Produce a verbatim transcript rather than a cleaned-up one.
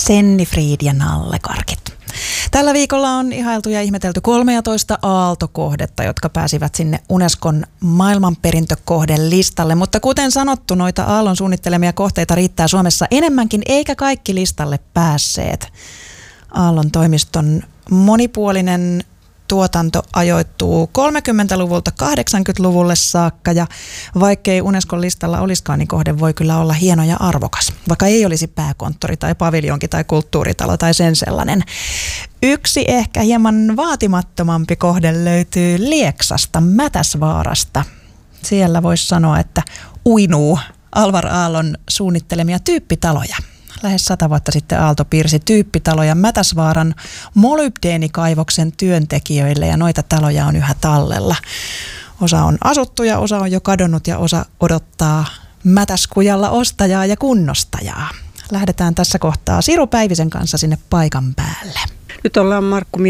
Sennifrid ja nallekarkit. Tällä viikolla on ihailtu ja ihmetelty kolmetoista aaltokohdetta, jotka pääsivät sinne Unescon maailmanperintökohden listalle. Mutta kuten sanottu, noita aallon suunnittelemia kohteita riittää Suomessa enemmänkin, eikä kaikki listalle päässeet. Aallon toimiston monipuolinen tuotanto ajoittuu kolmekymmentäluvulta kahdeksankymmentäluvulle saakka, ja vaikkei Unescon listalla olisikaan, niin kohde voi kyllä olla hieno ja arvokas, vaikka ei olisi pääkonttori tai paviljonki tai kulttuuritalo tai sen sellainen. Yksi ehkä hieman vaatimattomampi kohde löytyy Lieksasta, Mätäsvaarasta. Siellä voisi sanoa, että uinuu Alvar Aallon suunnittelemia tyyppitaloja. Lähes sata vuotta sitten Aalto piirsi tyyppitaloja Mätäsvaaran molybdeenikaivoksen työntekijöille, ja noita taloja on yhä tallella. Osa on asuttu ja osa on jo kadonnut ja osa odottaa Mätäskujalla ostajaa ja kunnostajaa. Lähdetään tässä kohtaa Siru Päivisen kanssa sinne paikan päälle. Nyt ollaan Markku